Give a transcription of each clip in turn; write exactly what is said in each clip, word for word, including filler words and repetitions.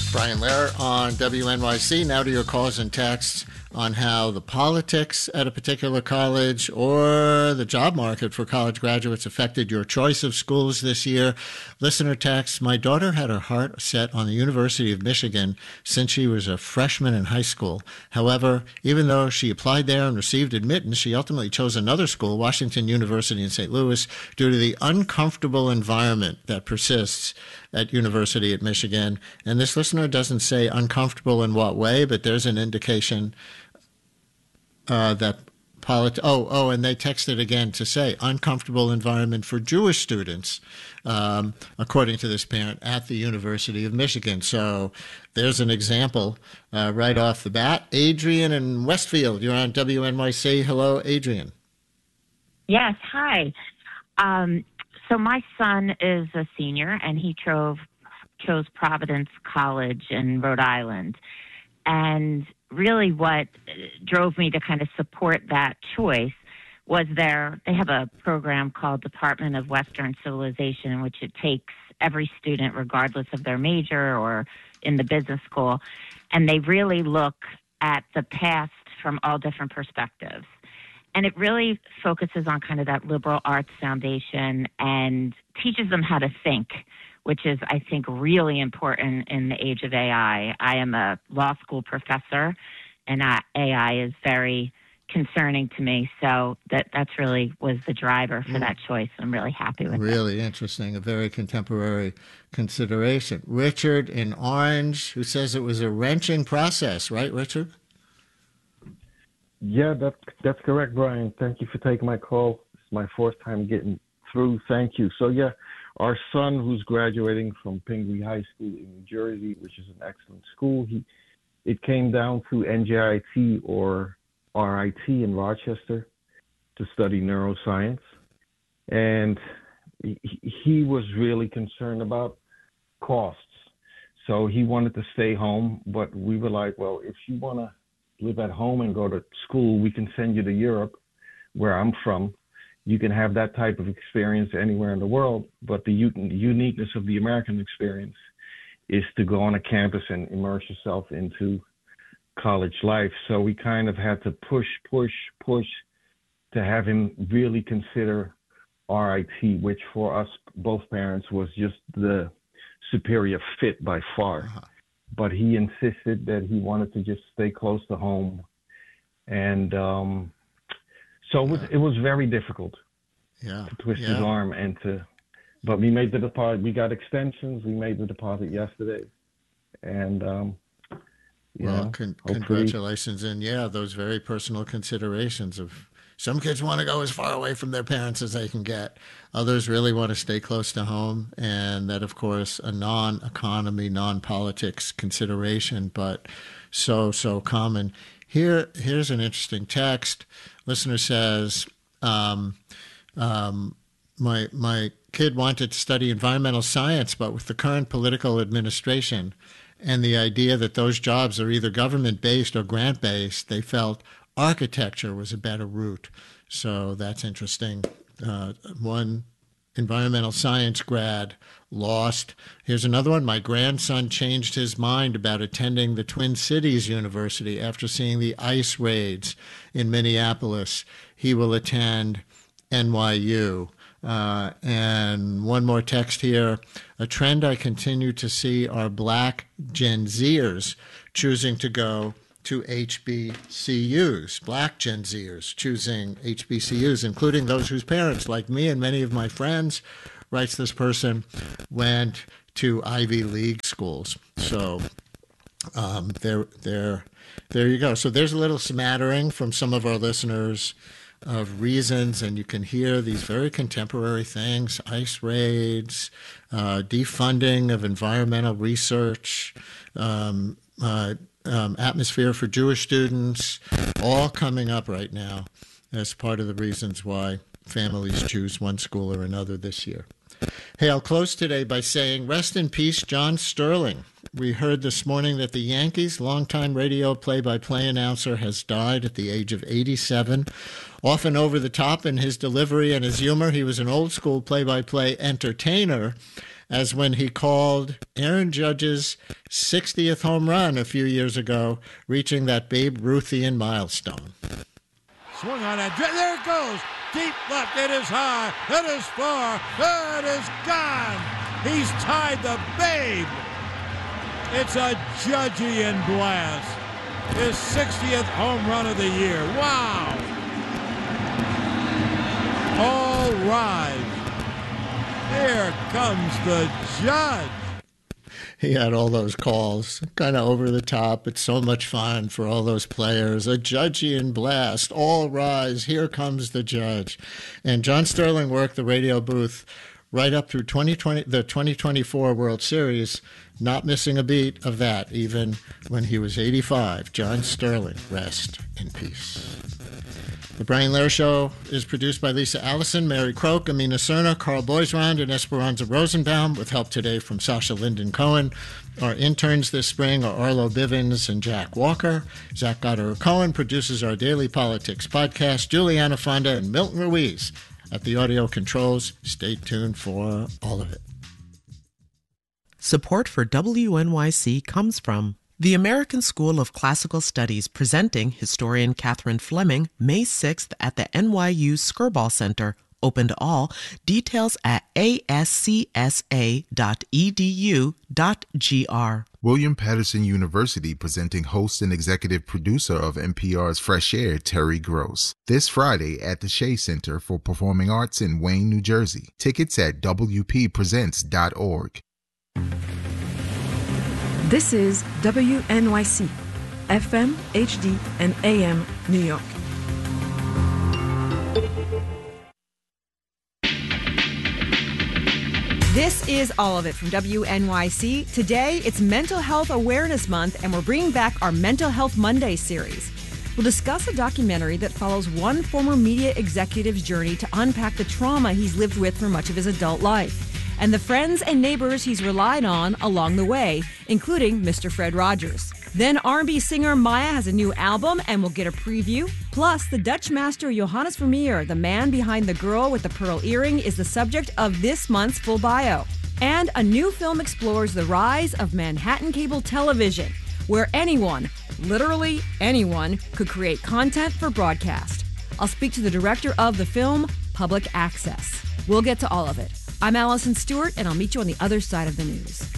Brian Lehrer on W N Y C. Now to your calls and texts on how the politics at a particular college or the job market for college graduates affected your choice of schools this year. Listener text, my daughter had her heart set on the University of Michigan since she was a freshman in high school. However, even though she applied there and received admittance, she ultimately chose another school, Washington University in Saint Louis, due to the uncomfortable environment that persists at University at Michigan. And this listener doesn't say uncomfortable in what way, but there's an indication uh, that polit- oh, oh, and they texted again to say uncomfortable environment for Jewish students, um, according to this parent, at the University of Michigan. So there's an example uh, right off the bat. Adrian in Westfield, you're on W N Y C. Hello, Adrian. Yes, hi. Um, So my son is a senior, and he chose chose Providence College in Rhode Island. And really what drove me to kind of support that choice was their, they have a program called Department of Western Civilization, in which it takes every student, regardless of their major or in the business school, and they really look at the past from all different perspectives. And it really focuses on kind of that liberal arts foundation and teaches them how to think, which is, I think, really important in the age of A I. I am a law school professor, and uh, A I is very concerning to me. So that that's really was the driver for that choice. I'm really happy with really it. Really interesting, a very contemporary consideration. Richard in Orange, who says it was a wrenching process, right, Richard? Yeah, that, that's correct, Brian. Thank you for taking my call. It's my fourth time getting through. Thank you. So, yeah, our son, who's graduating from Pingree High School in New Jersey, which is an excellent school, he it came down to N J I T or R I T in Rochester to study neuroscience. And he, he was really concerned about costs. So he wanted to stay home, but we were like, well, if you want to live at home and go to school, we can send you to Europe, where I'm from. You can have that type of experience anywhere in the world, but the u- uniqueness of the American experience is to go on a campus and immerse yourself into college life. So we kind of had to push, push, push to have him really consider R I T, which for us, both parents, was just the superior fit by far. Uh-huh. But he insisted that he wanted to just stay close to home. And um, so it was, it was very difficult yeah. to twist yeah. his arm and to, but we made the deposit. We got extensions. We made the deposit yesterday. And, um, well, know, con- congratulations. And yeah, those very personal considerations of some kids want to go as far away from their parents as they can get. Others really want to stay close to home. And that, of course, a non-economy, non-politics consideration, but so, so common. Here, here's an interesting text. Listener says, um, um, my, my kid wanted to study environmental science, but with the current political administration and the idea that those jobs are either government-based or grant-based, they felt architecture was a better route. So that's interesting. Uh, one environmental science grad lost. Here's another one. My grandson changed his mind about attending the Twin Cities University after seeing the ICE raids in Minneapolis. He will attend N Y U. Uh, and one more text here. A trend I continue to see are black Gen Zers choosing to go to H B C Us, black Gen Zers choosing H B C Us, including those whose parents, like me and many of my friends, writes this person, went to Ivy League schools. So um, there, there, there you go. So there's a little smattering from some of our listeners of reasons, and you can hear these very contemporary things, ICE raids, uh, defunding of environmental research, um, uh, Um, atmosphere for Jewish students, all coming up right now as part of the reasons why families choose one school or another this year. Hey, I'll close today by saying rest in peace, John Sterling. We heard this morning that the Yankees' longtime radio play-by-play announcer has died at the age of eighty-seven. Often over the top in his delivery and his humor, he was an old-school play-by-play entertainer. as when he called Aaron Judge's sixtieth home run a few years ago, reaching that Babe Ruthian milestone. Swung on that. There it goes. Deep left. It is high. It is far. It is gone. He's tied the Babe. It's a Judgian blast. His sixtieth home run of the year. Wow. All rise. Here comes the Judge. He had all those calls, kind of over the top. It's so much fun for all those players. A Judgian blast. All rise. Here comes the Judge. And John Sterling worked the radio booth right up through twenty twenty, the twenty twenty-four World Series, not missing a beat of that, even when he was eighty-five. John Sterling, rest in peace. The Brian Lehrer Show is produced by Lisa Allison, Mary Croak, Amina Cerna, Carl Boisrand, and Esperanza Rosenbaum, with help today from Sasha Linden Cohen. Our interns this spring are Arlo Bivens and Jack Walker. Zach Goddard-Cohen produces our daily politics podcast. Juliana Fonda and Milton Ruiz at the audio controls. Stay tuned for all of it. Support for W N Y C comes from the American School of Classical Studies, presenting historian Catherine Fleming May sixth at the N Y U Skirball Center. Open to all. Details at a s c s a dot e d u dot g r. William Patterson University presenting host and executive producer of N P R's Fresh Air, Terry Gross. This Friday at the Shea Center for Performing Arts in Wayne, New Jersey. Tickets at w p presents dot org. This is W N Y C, F M, H D, and A M, New York. This is all of it from W N Y C. Today, it's Mental Health Awareness Month, and we're bringing back our Mental Health Monday series. We'll discuss a documentary that follows one former media executive's journey to unpack the trauma he's lived with for much of his adult life, and the friends and neighbors he's relied on along the way, including Mister Fred Rogers. Then R and B singer Maya has a new album, and we'll get a preview. Plus, the Dutch master Johannes Vermeer, the man behind The Girl with the Pearl Earring, is the subject of this month's Full Bio. And a new film explores the rise of Manhattan cable television, where anyone, literally anyone, could create content for broadcast. I'll speak to the director of the film, Public Access. We'll get to all of it. I'm Allison Stewart, and I'll meet you on the other side of the news.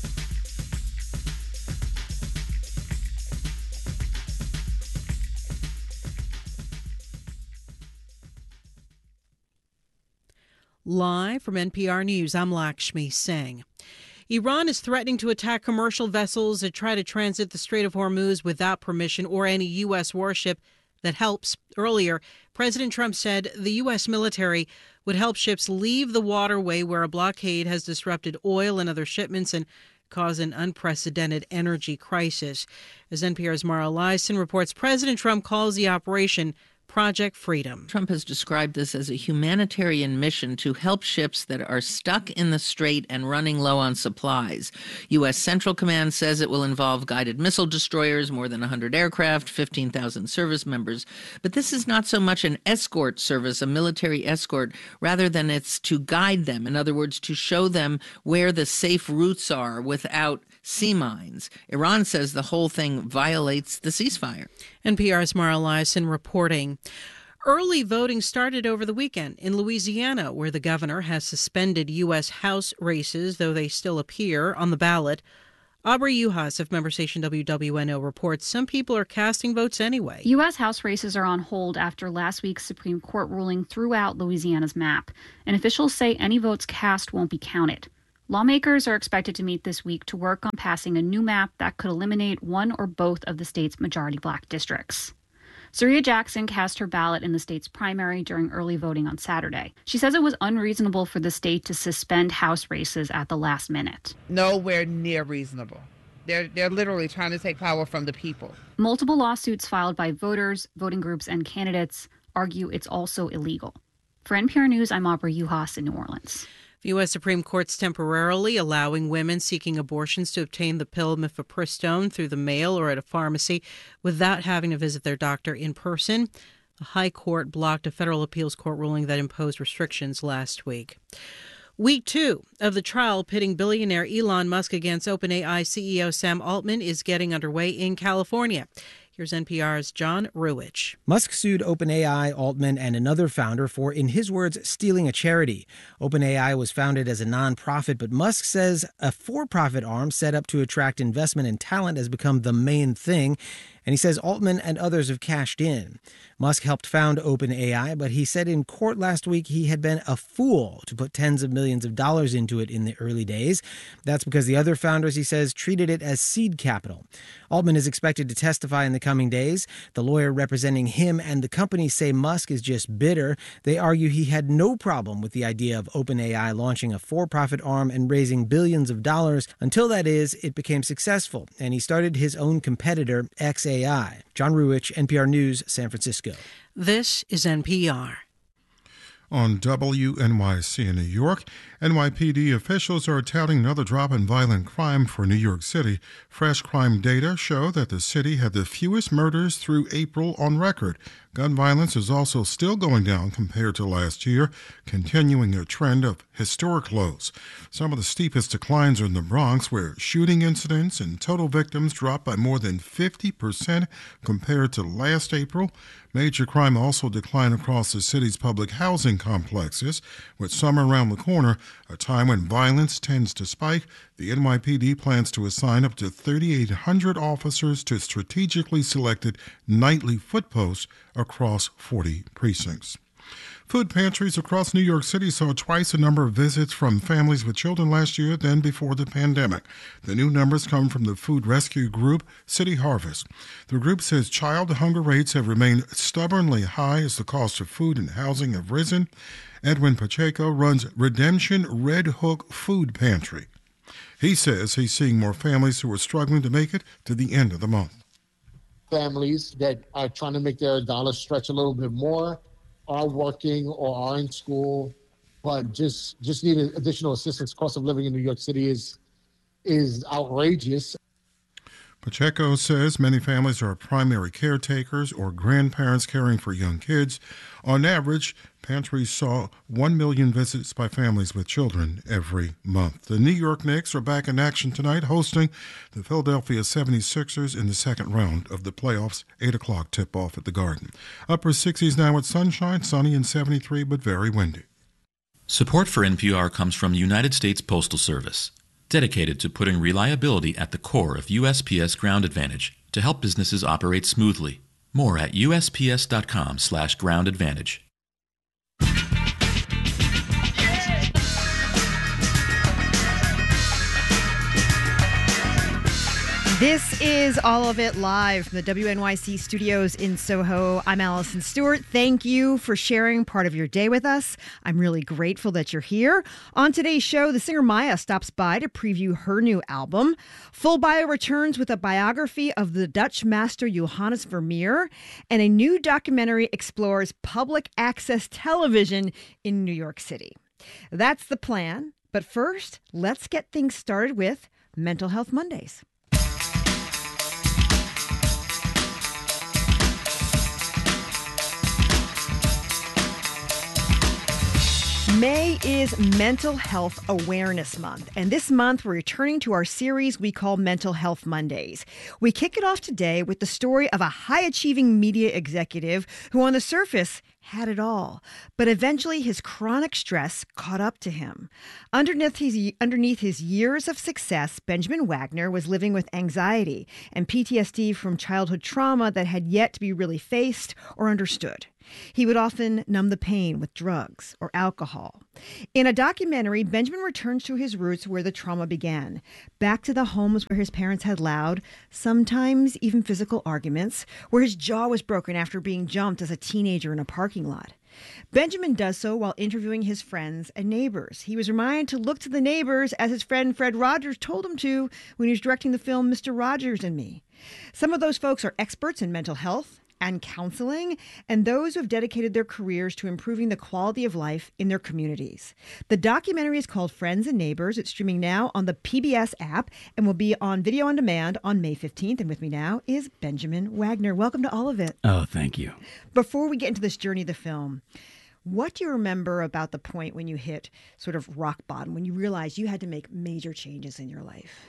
Live from N P R News, I'm Lakshmi Singh. Iran is threatening to attack commercial vessels that try to transit the Strait of Hormuz without permission or any U S warship that helps. Earlier, President Trump said the U S military would help ships leave the waterway where a blockade has disrupted oil and other shipments and caused an unprecedented energy crisis. As N P R's Mara Liasson reports, President Trump calls the operation Project Freedom. Trump has described this as a humanitarian mission to help ships that are stuck in the strait and running low on supplies. U S Central Command says it will involve guided missile destroyers, more than one hundred aircraft, fifteen thousand service members. But this is not so much an escort service, a military escort, rather than it's to guide them. In other words, to show them where the safe routes are without sea mines. Iran says the whole thing violates the ceasefire. N P R's Mara Liasson reporting. Early voting started over the weekend in Louisiana, where the governor has suspended U S House races, though they still appear on the ballot. Aubrey Uhas of member station W W N O reports some people are casting votes anyway. U S House races are on hold after last week's Supreme Court ruling threw out Louisiana's map, and officials say any votes cast won't be counted. Lawmakers are expected to meet this week to work on passing a new map that could eliminate one or both of the state's majority black districts. Saria Jackson cast her ballot in the state's primary during early voting on Saturday. She says it was unreasonable for the state to suspend House races at the last minute. Nowhere near reasonable. They're, they're literally trying to take power from the people. Multiple lawsuits filed by voters, voting groups, and candidates argue it's also illegal. For N P R News, I'm Aubrey Uhas in New Orleans. The U S Supreme Court's temporarily allowing women seeking abortions to obtain the pill mifepristone through the mail or at a pharmacy without having to visit their doctor in person. The High Court blocked a federal appeals court ruling that imposed restrictions last week. Week two of the trial pitting billionaire Elon Musk against OpenAI C E O Sam Altman is getting underway in California. Here's N P R's John Ruwitch. Musk sued OpenAI, Altman, and another founder for, in his words, stealing a charity. OpenAI was founded as a nonprofit, but Musk says a for-profit arm set up to attract investment and talent has become the main thing. And he says Altman and others have cashed in. Musk helped found OpenAI, but he said in court last week he had been a fool to put tens of millions of dollars into it in the early days. That's because the other founders, he says, treated it as seed capital. Altman is expected to testify in the coming days. The lawyer representing him and the company say Musk is just bitter. They argue he had no problem with the idea of OpenAI launching a for-profit arm and raising billions of dollars until, that is, it became successful, and he started his own competitor, X A I. John Ruwitch, N P R News, San Francisco. This is N P R. On W N Y C in New York, N Y P D officials are touting another drop in violent crime for New York City. Fresh crime data show that the city had the fewest murders through April on record. Gun violence is also still going down compared to last year, continuing a trend of historic lows. Some of the steepest declines are in the Bronx, where shooting incidents and total victims dropped by more than fifty percent compared to last April. Major crime also declined across the city's public housing complexes. With summer around the corner, a time when violence tends to spike, the N Y P D plans to assign up to thirty-eight hundred officers to strategically selected nightly footposts across forty precincts. Food pantries across New York City saw twice the number of visits from families with children last year than before the pandemic. The new numbers come from the food rescue group City Harvest. The group says child hunger rates have remained stubbornly high as the cost of food and housing have risen. Edwin Pacheco runs Redemption Red Hook Food Pantry. He says he's seeing more families who are struggling to make it to the end of the month. Families that are trying to make their dollars stretch a little bit more are working or are in school, but just just need additional assistance. Cost of living in New York City is is outrageous. Pacheco says many families are primary caretakers or grandparents caring for young kids. On average, pantries saw one million visits by families with children every month. The New York Knicks are back in action tonight, hosting the Philadelphia seventy-sixers in the second round of the playoffs, eight o'clock tip-off at the Garden. Upper sixties now with sunshine, sunny and seventy-three, but very windy. Support for N P R comes from United States Postal Service, dedicated to putting reliability at the core of U S P S Ground Advantage to help businesses operate smoothly. More at U S P S dot com slash ground advantage. This is All of It live from the W N Y C studios in Soho. I'm Allison Stewart. Thank you for sharing part of your day with us. I'm really grateful that you're here. On today's show, the singer Maya stops by to preview her new album. Full Bio returns with a biography of the Dutch master Johannes Vermeer, and a new documentary explores public access television in New York City. That's the plan. But first, let's get things started with Mental Health Mondays. May is Mental Health Awareness Month, and this month we're returning to our series we call Mental Health Mondays. We kick it off today with the story of a high-achieving media executive who on the surface had it all, but eventually his chronic stress caught up to him. Underneath his, underneath his years of success, Benjamin Wagner was living with anxiety and P T S D from childhood trauma that had yet to be really faced or understood. He would often numb the pain with drugs or alcohol. In a documentary, Benjamin returns to his roots where the trauma began, back to the homes where his parents had loud, sometimes even physical arguments, where his jaw was broken after being jumped as a teenager in a parking lot. Benjamin does so while interviewing his friends and neighbors. He was reminded to look to the neighbors as his friend Fred Rogers told him to when he was directing the film Mister Rogers and Me. Some of those folks are experts in mental health and counseling, and those who have dedicated their careers to improving the quality of life in their communities. The documentary is called Friends and Neighbors. It's streaming now on the P B S app and will be on video on demand on May fifteenth. And with me now is Benjamin Wagner. Welcome to All of It. Oh, thank you. Before we get into this journey of the film, What do you remember about the point when you hit sort of rock bottom, when you realized you had to make major changes in your life?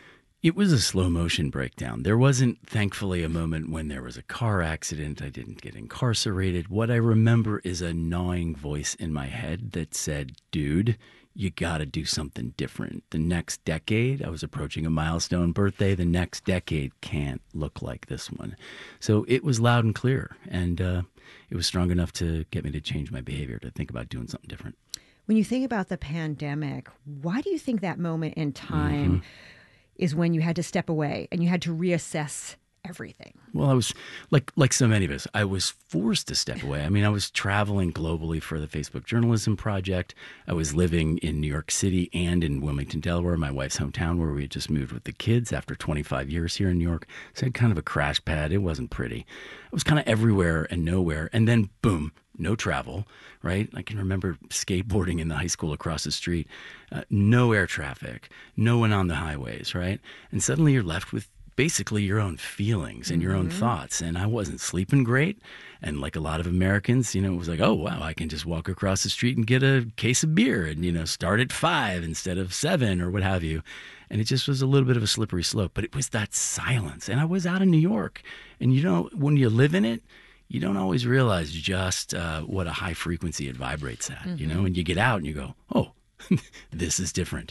It was a slow motion breakdown. There wasn't, thankfully, a moment when there was a car accident. I didn't get incarcerated. What I remember is a gnawing voice in my head that said, dude, you got to do something different. The next decade, I was approaching a milestone birthday. The next decade can't look like this one. So it was loud and clear. And uh, it was strong enough to get me to change my behavior, to think about doing something different. When you think about the pandemic, why do you think that moment in time mm-hmm. is when you had to step away and you had to reassess everything? Well, I was like like so many of us, I was forced to step away. I mean, I was traveling globally for the Facebook Journalism Project. I was living in New York City and in Wilmington, Delaware, my wife's hometown, where we had just moved with the kids after twenty-five years here in New York. So I had kind of a crash pad. It wasn't pretty. I was kind of everywhere and nowhere. And then, boom, no travel, right? I can remember skateboarding in the high school across the street. Uh, no air traffic, no one on the highways, right? And suddenly you're left with basically your own feelings and your own Mm-hmm. thoughts. And I wasn't sleeping great. And like a lot of Americans, you know, it was like, oh, wow, I can just walk across the street and get a case of beer and, you know, start at five instead of seven or what have you. And it just was a little bit of a slippery slope. But it was that silence. And I was out in New York. And, you know, when you live in it, you don't always realize just uh, what a high frequency it vibrates at, Mm-hmm. you know, and you get out and you go, oh, this is different.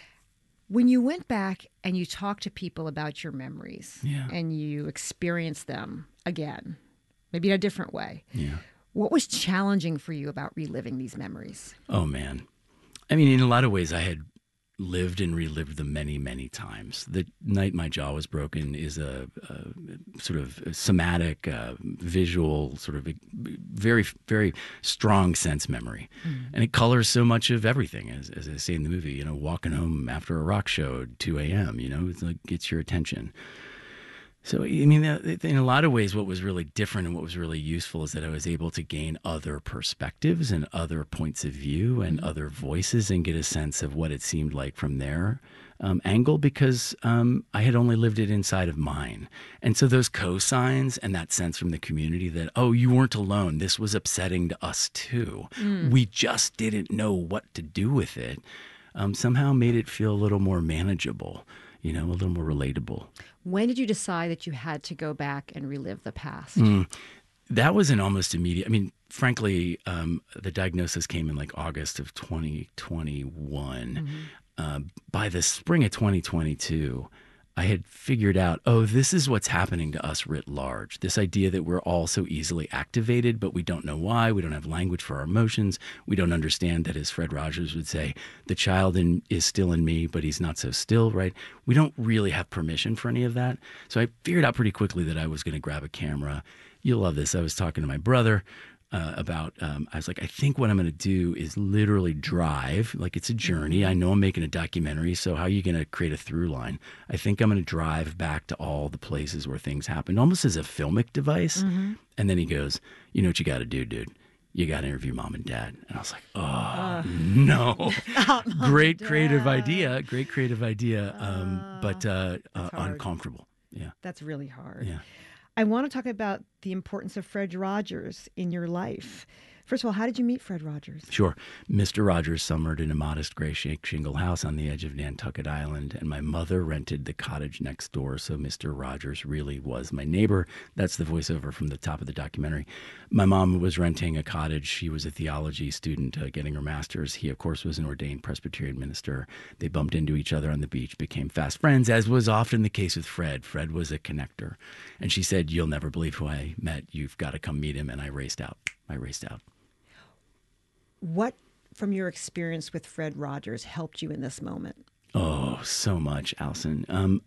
When you went back and you talked to people about your memories Yeah. and you experienced them again, maybe in a different way, Yeah. what was challenging for you about reliving these memories? Oh, man. I mean, in a lot of ways, I had lived and relived them many, many times. The night my jaw was broken is a, a sort of a somatic, uh, visual, sort of a very, very strong sense memory. Mm. And it colors so much of everything, as, as I say in the movie, you know, walking home after a rock show at two a.m., you know, it's like gets your attention. So, I mean, in a lot of ways, what was really different and what was really useful is that I was able to gain other perspectives and other points of view and other voices and get a sense of what it seemed like from their um, angle, because um, I had only lived it inside of mine. And so those cosigns and that sense from the community that, oh, you weren't alone, this was upsetting to us too. Mm. We just didn't know what to do with it, um, somehow made it feel a little more manageable, you know, a little more relatable. When did you decide that you had to go back and relive the past? Mm, that was an almost immediate. I mean, frankly, um, the diagnosis came in like August of twenty twenty-one. Mm-hmm. Uh, by the spring of twenty twenty-two, I had figured out, oh, this is what's happening to us writ large. This idea that we're all so easily activated, but we don't know why. We don't have language for our emotions. We don't understand that, as Fred Rogers would say, the child in, is still in me, but he's not so still, right? We don't really have permission for any of that. So I figured out pretty quickly that I was going to grab a camera. You'll love this. I was talking to my brother Uh, about, um, I was like, I think what I'm going to do is literally drive, like it's a journey. I know I'm making a documentary, so how are you going to create a through line? I think I'm going to drive back to all the places where things happened, almost as a filmic device. Mm-hmm. And then he goes, you know what you got to do, dude? You got to interview mom and dad. And I was like, oh, uh, no. Great creative idea. Great creative idea. Um, uh, but uh, uh, uncomfortable. Yeah. That's really hard. Yeah. I want to talk about the importance of Fred Rogers in your life. First of all, how did you meet Fred Rogers? Sure. Mister Rogers summered in a modest gray shingle house on the edge of Nantucket Island, and my mother rented the cottage next door, so Mister Rogers really was my neighbor. That's the voiceover from the top of the documentary. My mom was renting a cottage. She was a theology student uh, getting her master's. He, of course, was an ordained Presbyterian minister. They bumped into each other on the beach, became fast friends, as was often the case with Fred. Fred was a connector. And she said, you'll never believe who I met. You've got to come meet him. And I raced out. I raced out. What, from your experience with Fred Rogers, helped you in this moment? Oh, so much, Allison. Um,